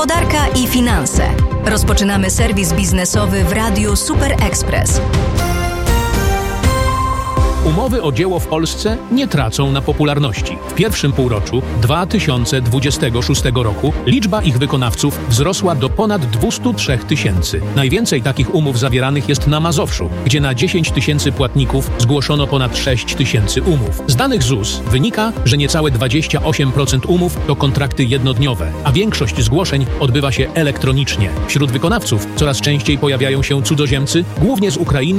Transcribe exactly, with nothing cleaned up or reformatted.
gospodarka i finanse. Rozpoczynamy serwis biznesowy w Radiu Super Express. Umowy o dzieło w Polsce nie tracą na popularności. W pierwszym półroczu dwa tysiące dwudziestego szóstego roku liczba ich wykonawców wzrosła do ponad dwieście trzy tysięcy. Najwięcej takich umów zawieranych jest na Mazowszu, gdzie na dziesięć tysięcy płatników zgłoszono ponad sześć tysięcy umów. Z danych Z U S wynika, że niecałe dwadzieścia osiem procent umów to kontrakty jednodniowe, a większość zgłoszeń odbywa się elektronicznie. Wśród wykonawców coraz częściej pojawiają się cudzoziemcy, głównie z Ukrainy